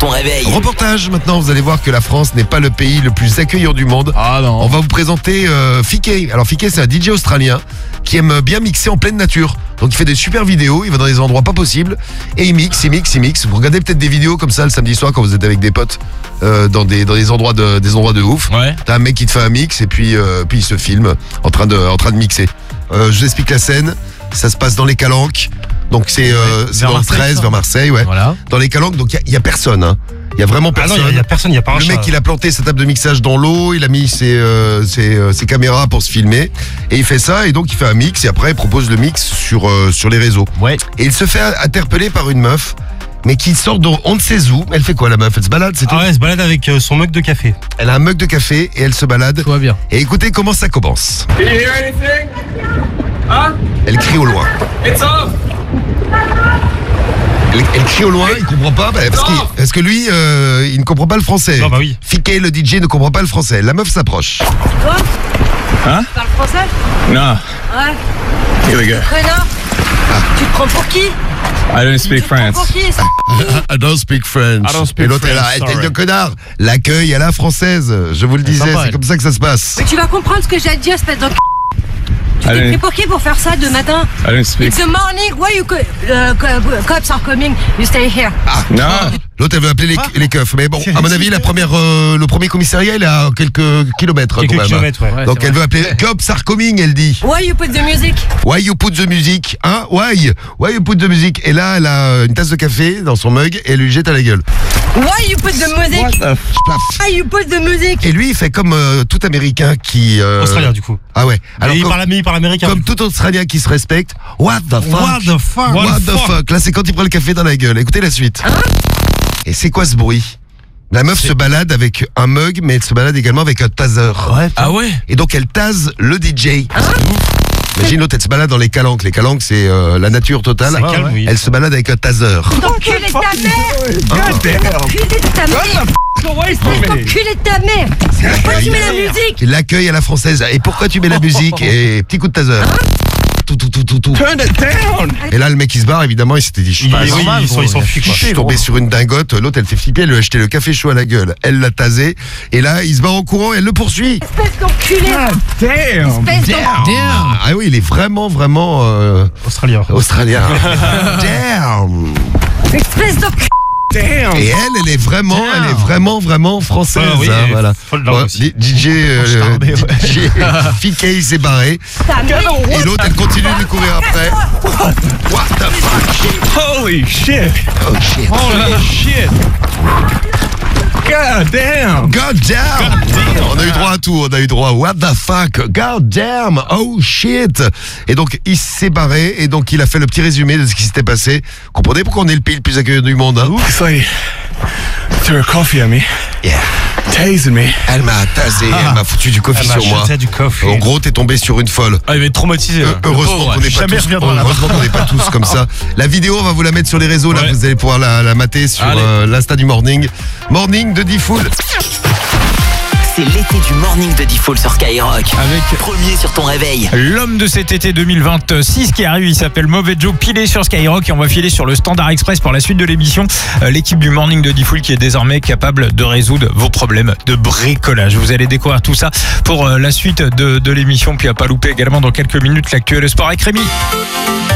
ton réveil. Reportage maintenant, vous allez voir que la France n'est pas le pays le plus accueillant du monde. Ah non. On va vous présenter Fiké. Alors Fiké, c'est un DJ australien qui aime bien mixer en pleine nature. Donc il fait des super vidéos, il va dans des endroits pas possibles et il mixe. Vous regardez peut-être des vidéos comme ça le samedi soir quand vous êtes avec des potes dans des endroits de ouf. Ouais. T'as un mec qui te fait un mix et puis il se filme en train de mixer. Je vous explique la scène. Ça se passe dans les Calanques. Donc c'est vers dans le Marseille, 13 ça. vers Marseille, ouais. Voilà. Dans les Calanques, donc il y a personne. Hein. Il y a vraiment Ah personne. non, il y a personne, il y a pas un Le chat. mec, il a planté sa table de mixage dans l'eau, il a mis ses caméras pour se filmer, et il fait ça, et donc il fait un mix, et après il propose le mix sur les réseaux. Ouais. Et il se fait interpeller par une meuf, mais qui sort de on ne sait où. Elle fait quoi la meuf? Elle se balade, c'est tout. Ah ouais, elle se balade avec son mug de café. Elle a un mug de café, et elle se balade. Tout va bien. Et écoutez comment ça commence. Can you hear anything? Huh? Elle crie au loin. It's off! Elle crie au loin, il comprend pas, parce que lui, il ne comprend pas le français. Non, bah oui. Fiké, le DJ, ne comprend pas le français. La meuf s'approche. Toi Hein? Tu parles français? No. Ouais. Here we go. Connard. Tu te prends pour qui? I don't Tu speak te prends France. pour qui? I don't speak French. I don't speak Et l'autre est là, French, elle sorry. dit connard. L'accueil à la française. Je vous le disais, sympa, c'est elle. comme ça que ça se passe. Mais tu vas comprendre ce que j'ai à te dire, espèce de... Tu t'es Allez. pris pour qui pour faire ça de matin? I don't speak. It's the morning, why you cops are coming, you stay here. No. L'autre, elle veut appeler les keufs. Mais bon, à mon avis, le premier commissariat, il est à quelques kilomètres Quelques quand même. kilomètres, ouais. Donc c'est elle vrai. veut appeler cops are coming, elle dit. Why you put the music? Why you put the music? Hein? Why you put the music? Et là, elle a une tasse de café dans son mug et elle lui jette à la gueule. Why you put the music? Why you put the music? Et lui, il fait comme tout Américain qui... Australien, du coup. Ah ouais. Alors, il comme- parle américain. Comme tout Australien qui se respecte, what the fuck? What the fuck? What the fuck? Là, c'est quand il prend le café dans la gueule. Écoutez la suite. Et c'est quoi ce bruit? La meuf se balade avec un mug, mais elle se balade également avec un taser. Ouais. Ah ouais? Et donc, elle tase le DJ. Imagine l'autre, elle se balade dans les Calanques. Les Calanques, c'est la nature totale. C'est calme, oui. Elle se balade avec un taser. T'enculé de ta mère! T'enculé de ta mère! T'enculé de ta mère! Pourquoi tu mets la musique? L'accueil à la française. Et pourquoi tu mets la musique? Et petit coup de taser. Tout. Turn it down. Et là, le mec, il se barre, évidemment, il s'était dit, je Il passe. il s'enfuit, quoi. Je suis tombé sur une dingote, l'autre elle fait flipper, elle lui a acheté le café chaud à la gueule, elle l'a tasé, et là il se barre en courant et elle le poursuit. Espèce d'enculé! Damn. Espèce d'enculé! Ah oui, il est vraiment Australien. australien. Damn. Espèce d'enculé! Damn. Et elle est vraiment française. Ah oui, hein, elle est voilà. folle de langue Ouais, aussi. DJ Fiké, il s'est barré. Ta mère! Et l'autre elle continue de lui courir après. What the fuck? Holy shit. Oh shit. Holy shit. God damn. God damn. On a eu droit à tout, on a eu droit. What the fuck? God damn. Oh shit. Et donc, il s'est barré et donc il a fait le petit résumé de ce qui s'était passé. Comprenez pourquoi on est le pays le plus accueillant du monde, hein? It's like threw a coffee at me, Yeah. tased me. Elle m'a tasé, elle m'a foutu du coffee Elle m'a sur moi. jeté du coffee. En gros, t'es tombé sur une folle. Ah, il va être traumatisé. Heureusement qu'on n'est pas Jamais tous, reviendra là-bas. heureusement qu'on n'est pas tous comme ça. La vidéo, on va vous la mettre sur les réseaux. Là, Ouais. vous allez pouvoir la mater sur Allez. l'Insta du Morning. Morning de Diffoul. C'est l'été du morning de Diffoul sur Skyrock. Avec Premier sur ton réveil. l'homme de cet été 2026 qui arrive, il s'appelle Mauvais Joe, pilé sur Skyrock et on va filer sur le Standard Express pour la suite de l'émission. L'équipe du Morning de Diffoul qui est désormais capable de résoudre vos problèmes de bricolage. Vous allez découvrir tout ça pour la suite de l'émission, puis à pas louper également dans quelques minutes l'actuel sport avec Rémi.